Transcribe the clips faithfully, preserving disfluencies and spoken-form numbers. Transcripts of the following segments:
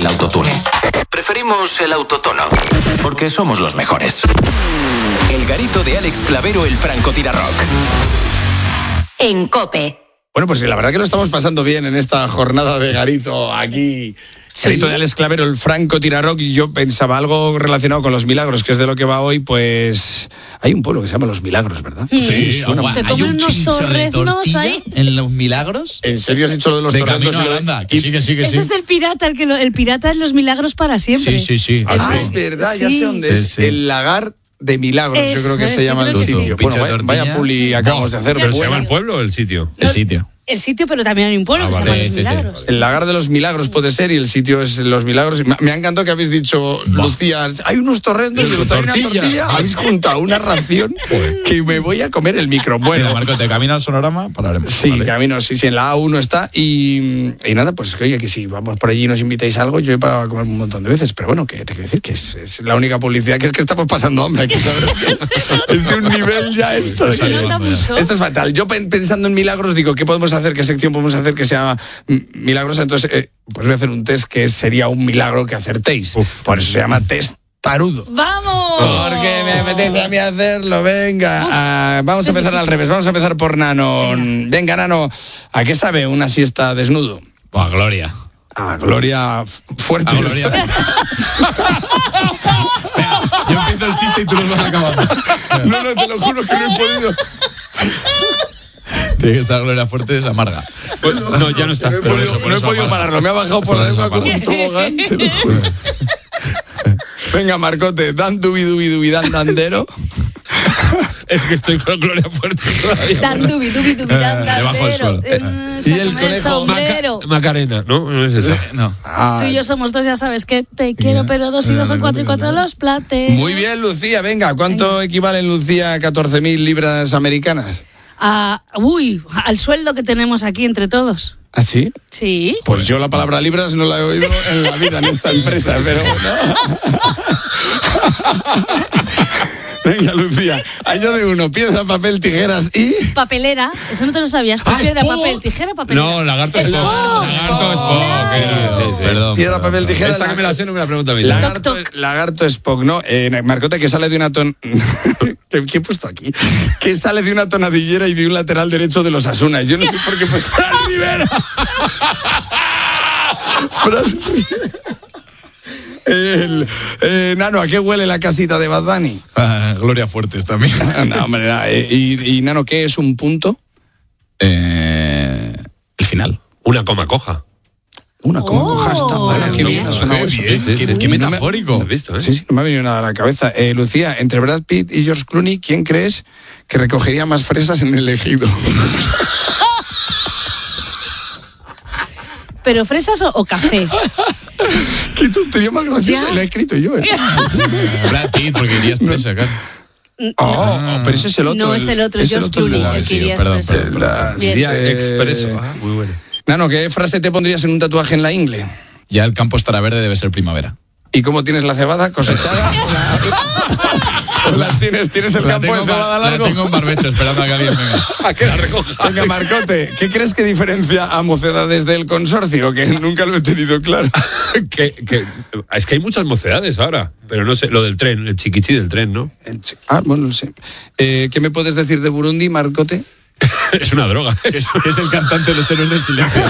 el autotune. Preferimos el autotono, porque somos los mejores. El Garito de Alex Clavero, el francotirarrock. En COPE. Bueno, pues la verdad que lo estamos pasando bien en esta jornada de Garito aquí. Sí. Garito de Alex Clavero, el francotirarrock. Y yo pensaba algo relacionado con los milagros, que es de lo que va hoy, pues... Hay un pueblo que se llama Los Milagros, ¿verdad? Sí, sí. Bueno, ¿Se comen unos torreznos ahí? ¿En Los Milagros? ¿En serio has dicho lo de los de torreznos? Camino a Holanda, que sí, que sí, que Ese sí. es el pirata, el, que lo, el pirata en Los Milagros para siempre. Sí, sí, sí. Ah, sí. es verdad, ya Sí. sé dónde Sí, es. sí. El lagar de Milagros, Eso yo creo que es, se yo llama el creo que sitio. sí. Bueno, vaya, Pincho de vaya tortilla. puli acabamos de hacer. ¿Pero Pero se bueno. llama el pueblo o el sitio? El sitio. El sitio, pero también hay un pueblo Ah, que vale. se llama Los Sí, sí, sí. Milagros. El lagar de los milagros puede ser y el sitio es Los Milagros. Me, me ha encantado que habéis dicho, Bah. Lucía, hay unos torrendos y hay una tortilla. tortilla. Habéis juntado una ración que me voy a comer el micro. Bueno, Bueno, Marco, te camina al sonorama, pararemos. sí, ¿vale? camino, sí, sí, en la A uno está. Y, y nada, pues que oye, que si vamos por allí y nos invitáis a algo, yo he para comer un montón de veces. Pero bueno, que te quiero decir que es, es la única publicidad, que es que estamos pasando hambre aquí. La verdad que es, es de un nivel ya esto. Se que- nota mucho. Esto es fatal. Yo pen- pensando en milagros digo, ¿qué podemos hacer? ¿Qué sección podemos hacer que sea m- milagrosa? Entonces, eh, pues voy a hacer un test que sería un milagro que acertéis. Uf. Por eso se llama test tarudo. ¡Vamos! Porque me apetece a mí hacerlo, venga. Ah, vamos a empezar al revés, vamos a empezar por Nano. Venga, Nano, ¿a qué sabe una siesta desnudo? Buah, Gloria. A Gloria f- fuerte. A Gloria. Venga, yo empiezo el chiste y tú lo vas a acabar. No, no, te lo juro que no he podido. Tiene que estar Gloria Fuerte, es amarga. Pues, no, ya no está. No he Por podido, eso, por no he eso podido amarga. pararlo, me ha bajado por Por la eso lengua con amarga. un tobogán. te lo juro. Venga, Marcote, dan dubi dubi dubi dan dandero. Es que estoy con Gloria Fuerte todavía. Dan dubi, dubi, dubi, dan, Eh, debajo del dandero. suelo. Eh, Y el sácame conejo sombrero. Maca- Macarena, ¿no? No es esa. No. Tú y yo somos dos, ya sabes que te quiero, pero dos y dos son cuatro y cuatro los plates. Muy bien, Lucía, venga, ¿cuánto equivalen, Lucía, a catorce mil libras americanas? Ah, uy, al sueldo que tenemos aquí entre todos. ¿Ah, sí? Sí. Pues yo la palabra libras no la he oído en la vida en esta empresa, pero bueno. Venga, Lucía, añade uno, piedra, papel, tijeras y... Papelera, eso no te lo sabías. Ah, Piedra, Spock. papel, tijera, papelera. No, lagarto es Spock. Spock. Lagarto es Spock. era, sí, sí. Perdón. Piedra, perdón, papel, perdón. tijera... Esa que me la sé no me la pregunta a mí. Lagarto, Toc, toc. lagarto Spock, ¿no? Eh, Marcote, que sale de una ton... ¿Qué, qué he puesto aquí? Que sale de una tonadillera y de un lateral derecho de los Asuna. Yo no sé por qué... Pues... ¡Fran Rivera! Fran Rivera. El, eh, Nano, ¿a qué huele la casita de Bad Bunny? Ah, Gloria Fuertes también. No, hombre, no, eh, y, y, Nano, ¿qué es un punto? Eh, el final. Una coma coja. Una como Oh. coja está mala, qué bien ha sonado Qué eso. bien, sí, qué, sí. qué No me- metafórico. ¿Lo has visto, eh? Sí, sí, no me ha venido nada a la cabeza. Eh, Lucía, entre Brad Pitt y George Clooney, ¿quién crees que recogería más fresas en el ejido? ¿Pero fresas o, o café? Qué tontería más graciosa, Ya. la he escrito yo, ¿eh? Brad Pitt, porque irías presa, claro. Oh, pero ese es el otro. No, es el otro, es George otro de Clooney, la- el que sí, iría perdón, expreso. perdón, la- Bien. Sería Eh, expreso. Ah, muy bueno. Nano, ¿qué frase te pondrías en un tatuaje en la ingle? Ya el campo estará verde, debe ser primavera. ¿Y cómo tienes la cebada? ¿Cosechada? ¿O la tienes? ¿Tienes el La campo tengo, de cebada la largo? tengo en barbecho, esperando a que alguien venga. A que la recoja. Venga, Marcote, ¿qué crees que diferencia a Mocedades del Consorcio? Que nunca lo he tenido claro. que, que, es que hay muchas mocedades ahora. Pero no sé, lo del tren, el chiquichi del tren, ¿no? El chi- Ah, bueno, no sé. Eh, ¿Qué me puedes decir de Burundi, Marcote? Es una droga. Es, es el cantante de los héroes del silencio.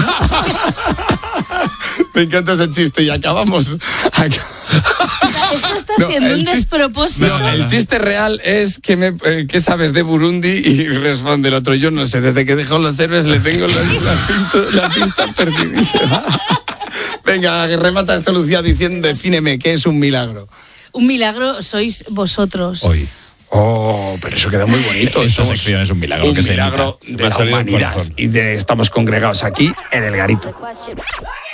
Me encanta ese chiste y acabamos. Acá- Esto está No, siendo el un chiste- despropósito. No, el chiste real es que me, eh, ¿qué sabes de Burundi? Y responde el otro, yo no sé, desde que dejó los héroes le tengo la, la, pinto- la pista perdidísima. Venga, remata esto, Lucía, diciendo, defíneme, ¿qué es un milagro? Un milagro sois vosotros. Hoy. Oh, pero eso queda muy bonito. Esta Somos sección es un milagro un que se milagro imita. de Me ha la salido del humanidad. corazón. Y de- estamos congregados aquí en el Garito.